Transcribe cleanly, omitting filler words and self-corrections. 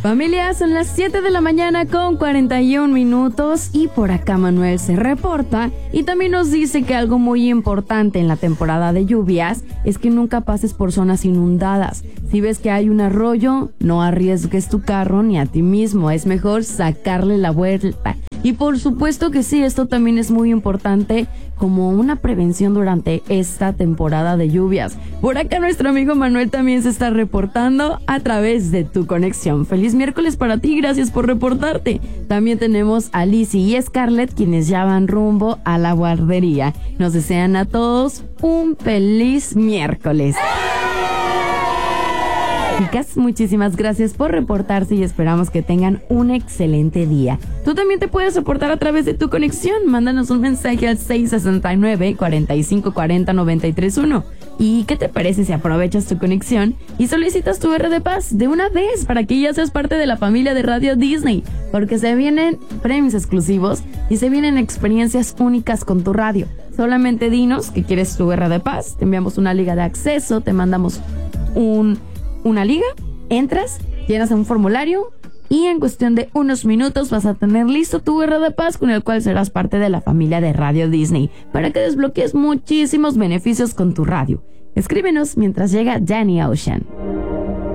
Familia, son las 7 de la mañana con 41 minutos y por acá Manuel se reporta y también nos dice que algo muy importante en la temporada de lluvias es que nunca pases por zonas inundadas. Si ves que hay un arroyo, no arriesgues tu carro ni a ti mismo, es mejor sacarle la vuelta. Y por supuesto que sí, esto también es muy importante como una prevención durante esta temporada de lluvias. Por acá nuestro amigo Manuel también se está reportando a través de Tu Conexión. Feliz miércoles para ti, gracias por reportarte. También tenemos a Lizzy y Scarlett, quienes ya van rumbo a la guardería. Nos desean a todos un feliz miércoles. Chicas, muchísimas gracias por reportarse y esperamos que tengan un excelente día. Tú también te puedes reportar a través de Tu Conexión. Mándanos un mensaje al 669-4540-931. ¿Y qué te parece si aprovechas Tu Conexión y solicitas tu R de Paz de una vez para que ya seas parte de la familia de Radio Disney? Porque se vienen premios exclusivos y se vienen experiencias únicas con tu radio. Solamente dinos que quieres tu R de Paz, te enviamos una liga de acceso, te mandamos una liga, entras, llenas un formulario y en cuestión de unos minutos vas a tener listo tu R de Paz con el cual serás parte de la familia de Radio Disney para que desbloquees muchísimos beneficios con tu radio. Escríbenos mientras llega Danny Ocean.